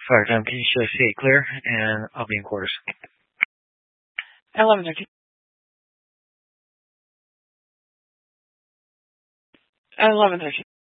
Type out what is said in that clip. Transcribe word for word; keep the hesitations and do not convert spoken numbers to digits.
Fire time, can you show say it clear? And I'll be in quarters. eleven thirteen. eleven thirteen.